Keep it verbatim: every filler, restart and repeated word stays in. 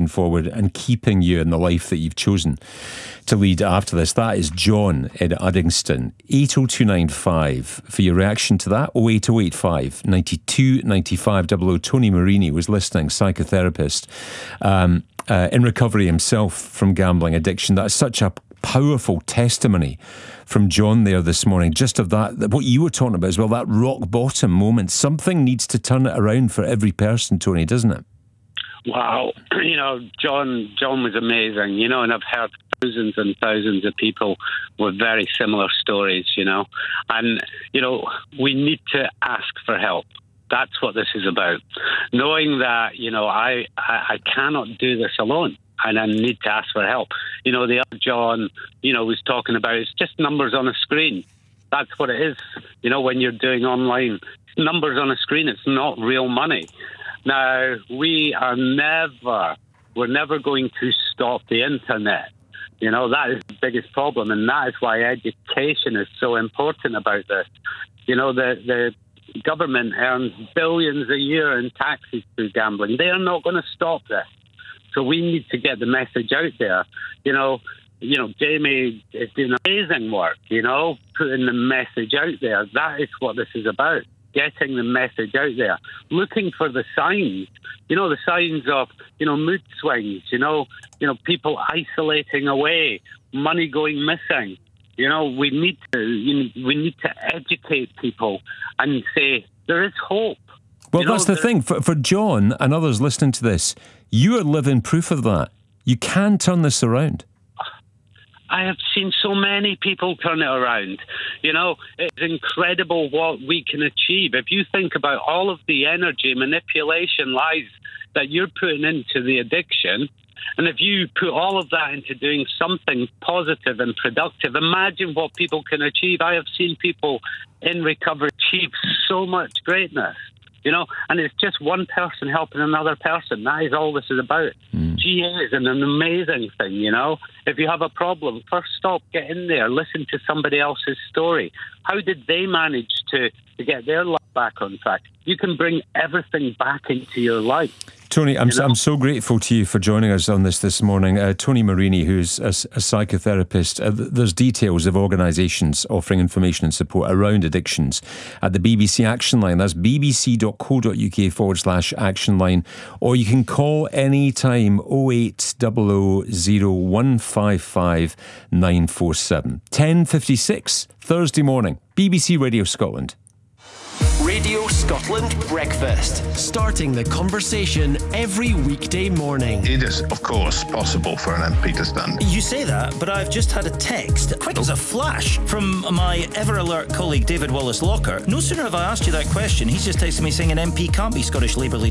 moving forward and keeping you in the life that you've chosen to lead after this. That is John in Uddingston. eight oh two nine five for your reaction to that. oh eight oh eight five, nine two nine five double oh. Tony Marini was listening, psychotherapist, um, uh, in recovery himself from gambling addiction. That's such a powerful testimony from John there this morning, just of that, what you were talking about as well, that rock bottom moment. Something needs to turn it around for every person, Tony, doesn't it? Wow. You know, John John was amazing, you know, and I've heard thousands and thousands of people with very similar stories, you know. And, you know, we need to ask for help. That's what this is about. Knowing that, you know, I, I, I cannot do this alone and I need to ask for help. You know, the other John, you know, was talking about it's just numbers on a screen. That's what it is. You know, when you're doing online, numbers on a screen, it's not real money. Now, we are never, we're never going to stop the internet. You know, that is the biggest problem, and that is why education is so important about this. You know, the, the government earns billions a year in taxes through gambling. They are not going to stop this. So we need to get the message out there. You know, you know, Jamie is doing amazing work, you know, putting the message out there. That is what this is about. Getting the message out there, looking for the signs, you know, the signs of, you know, mood swings, you know, you know, people isolating away, money going missing. You know, we need to, you know, we need to educate people and say there is hope. Well, you know, that's the thing. For, for John and others listening to this, you are living proof of that. You can turn this around. I have seen so many people turn it around. You know, it's incredible what we can achieve. If you think about all of the energy, manipulation, lies that you're putting into the addiction, and if you put all of that into doing something positive and productive, imagine what people can achieve. I have seen people in recovery achieve so much greatness. You know, and it's just one person helping another person. That is all this is about. Mm. G A is an amazing thing, you know. If you have a problem, first stop, get in there, listen to somebody else's story. How did they manage to, to get their life back on track? You can bring everything back into your life. Tony, I'm, I'm so grateful to you for joining us on this this morning. Uh, Tony Marini, who's a, a psychotherapist. Uh, there's details of organisations offering information and support around addictions at the B B C Action Line. That's bbc.co.uk forward slash action line. Or you can call any time oh eight hundred, oh one five five, nine four seven. ten fifty-six, Thursday morning, B B C Radio Scotland. Radio Scotland Breakfast. Starting the conversation every weekday morning. It is, of course, possible for an M P to stand. You say that, but I've just had a text, quick as a flash, from my ever-alert colleague David Wallace-Locker. No sooner have I asked you that question, he's just texted me saying an M P can't be Scottish Labour leader.